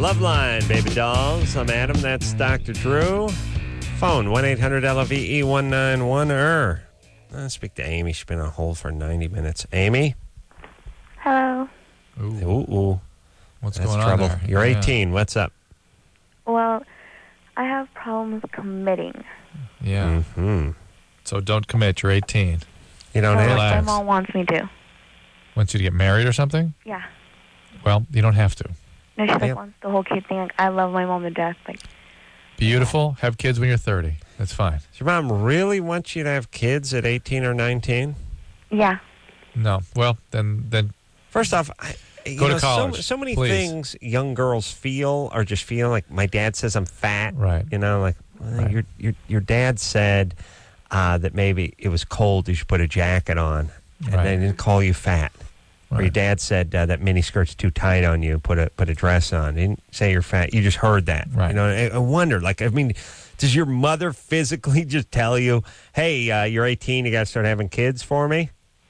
Loveline, baby dolls. I'm Adam. That's Dr. Drew. Phone 1-800-LOVE-191. I'll speak to Amy. She's been on hold for 90 minutes. Amy? Hello. Ooh. What's That's going trouble. on there? You're Yeah. 18. What's up? Well, I have problems committing. Yeah. Mm-hmm. So don't commit. You're 18. You don't Like have my Relax. mom wants me to. Wants you to get married or something? Yeah. Well, you don't have to. No, she Yep. wants the whole kid thing. Like, I love my mom to death. Like, Beautiful. Have kids when you're 30. That's fine. Does your mom really want you to have kids at 18 or 19? yeah. No. Well, then First off, Go to college, So many please. things young girls feel are just feeling like my dad says I'm fat. Right. You know, like well, Right. your dad said that maybe it was cold, you should put a jacket on, and Right. they didn't call you fat. Or your Right. dad said that mini skirt's too tight on you, put a dress on. They didn't say you're fat. You just heard that. Right. You know, I wonder, like, I mean, does your mother physically just tell you, hey, you're 18, you got to start having kids for me?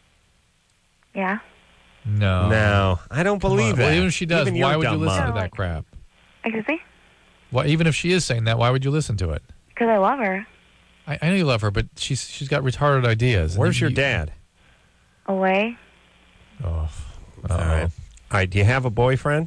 Yeah. no. No, I don't Come believe on. that. Well, even if she does, Even your why would you dumb listen mom. to that crap? Excuse me? Well, even if she is saying that, why would you listen to it? Because I love her. I know you love her, but she's got retarded ideas. Where's your dad? Away? Oh. All right. All right, do you have a boyfriend?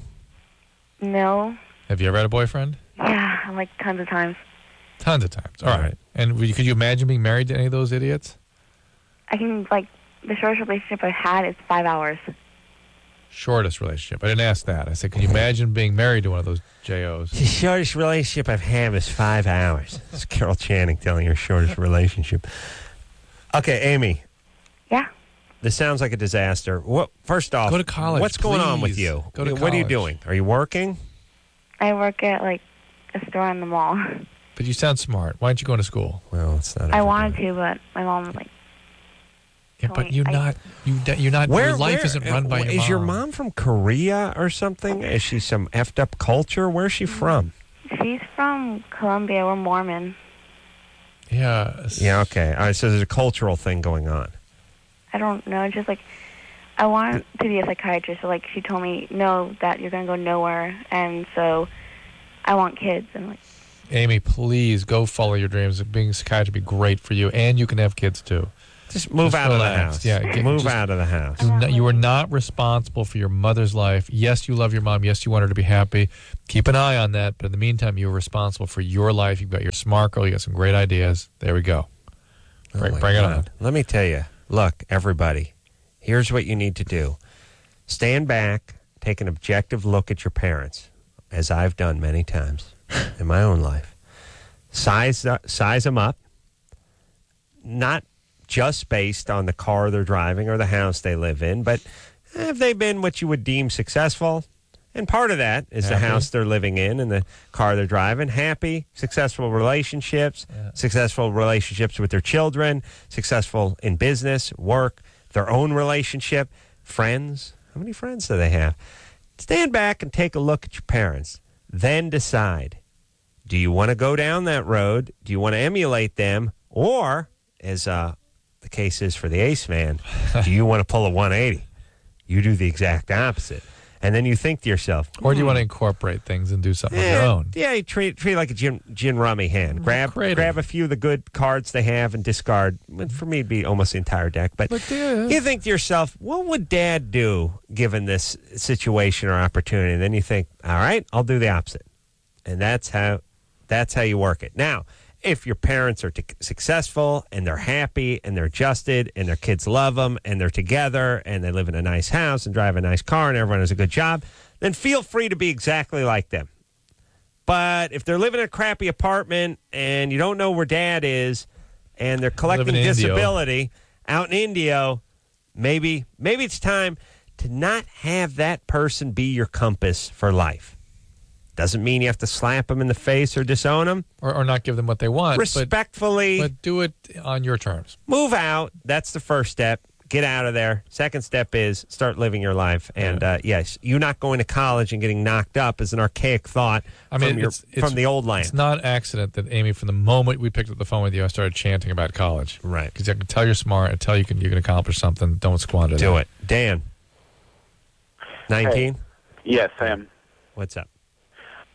No. Have you ever had a boyfriend? Yeah, like tons of times. Tons of times. All All right. right. And could you imagine being married to any of those idiots? I can, like, the shortest relationship I've had is 5 hours. Shortest relationship. I didn't ask that. I said, can you imagine being married to one of those JOs? The shortest relationship I've had is 5 hours. It's Carol Channing telling her shortest relationship. Okay, Amy, Yeah. this sounds like a disaster. First off, Go to college, what's going on with please. you? Go to What are you college. doing? Are you working? I work at, like, a store in the mall. But you sound smart. Why aren't you going to school? Well, it's not. I wanted to, but my mom was like, Yeah, but Tony, you're not. Your life isn't run by your mom. Is your mom from Korea or something? Is she some effed up culture? Where's she from? she's from Colombia. We're Mormon. Yeah. Yeah, okay. All right, so there's a cultural thing going on. I don't know. It's just like, I wanted to be a psychiatrist. So, like, she told me, no, that you're going to go nowhere. And so I want kids. And, like, Amy, please go follow your dreams. Being a psychiatrist would be great for you, and you can have kids too. Just move Just out of the relax. house. Yeah, move just- out of the house. You are not responsible for your mother's life. Yes, you love your mom. Yes, you want her to be happy. Keep an eye on that. But in the meantime, you're responsible for your life. You've got your smart girl. You got some great ideas. There we go. Bring Oh my it God. on. Let me tell you. Look, everybody, here's what you need to do. Stand back, take an objective look at your parents, as I've done many times in my own life. Size them up, not just based on the car they're driving or the house they live in, but have they been what you would deem successful? And part of that is the Happy. house they're living in and the car they're driving. Happy, successful relationships, successful relationships with their children, successful in business, work, their own relationship, friends. How many friends do they have? Stand back and take a look at your parents. Then decide, do you want to go down that road? Do you want to emulate them? Or, as the case is for the Ace Man, do you want to pull a 180? You do the exact opposite. And then you think to yourself, Or do you want to incorporate things and do something on your own? yeah, you treat it like a gin rummy hand. Grab a few of the good cards they have and discard. For me, it'd be almost the entire deck. But you think to yourself, what would Dad do given this situation or opportunity? And then you think, all right, I'll do the opposite. And that's how you work it. Now, if your parents are successful and they're happy and they're adjusted and their kids love them and they're together and they live in a nice house and drive a nice car and everyone has a good job, then feel free to be exactly like them. But if they're living in a crappy apartment and you don't know where Dad is and they're collecting Living in Indio. disability out in Indio, maybe it's time to not have that person be your compass for life. Doesn't mean you have to slap them in the face or disown them. Or not give them what they want. Respectfully, But do it on your terms. move out. That's the first step. Get out of there. Second step is start living your life. And yes, you not going to college and getting knocked up is an archaic thought from the old land. It's not accident that, Amy, from the moment we picked up the phone with you, I started chanting about college. Right. Because I can tell you're smart. I tell you can accomplish something. Don't squander Do that. it. Dan, 19? Yes, I am. What's up?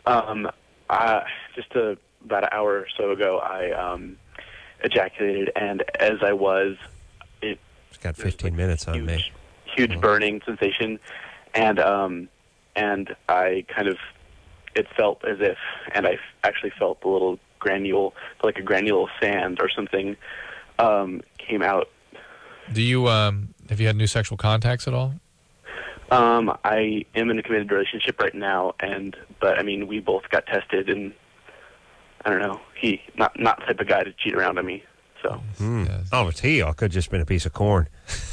About an hour or so ago, I ejaculated, and as I was, it's got 15 minutes on me. Huge burning sensation, and I kind of, it felt as if, and I actually felt a little granule, like a granule of sand or something, came out. Do you have you had new sexual contacts at all? I am in a committed relationship right now, but I mean, we both got tested, and I don't know, he not the type of guy to cheat around on me. So. Yes. Oh, it's he. I could have just been a piece of corn.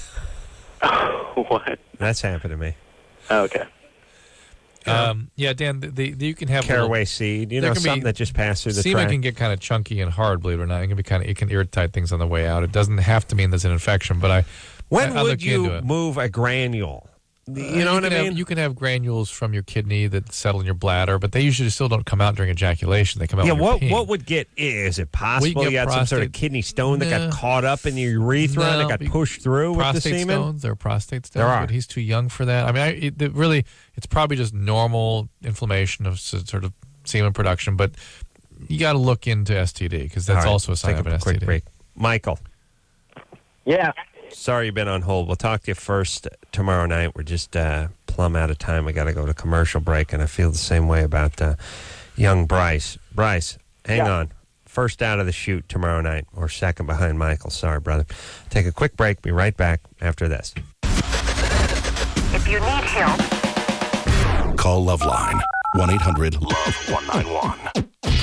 What? That's happened to me. Oh, okay. Yeah, Dan, you can have caraway seed, something that just passed through the semen tract. can get kind of chunky and hard, believe it or not. It can irritate things on the way out. It doesn't have to mean there's an infection, but when would you move a granule? You know what I mean? You can have granules from your kidney that settle in your bladder, but they usually still don't come out during ejaculation. They come out when you're peeing. What would is it possible you had some sort of kidney stone that got caught up in your urethra and it got pushed through with the semen? Stones, there are prostate stones. There are. But he's too young for that. I mean, it's probably just normal inflammation of sort of semen production, but you got to look into STD because that's also a sign of an STD. Quick break. Michael. Yeah. Sorry you've been on hold. We'll talk to you first tomorrow night. We're just plumb out of time. We got to go to commercial break, and I feel the same way about young Bryce. Bryce, hang on. First out of the chute tomorrow night, or second behind Michael. Sorry, brother. Take a quick break. Be right back after this. If you need help, call Loveline 1-800-LOVE-191.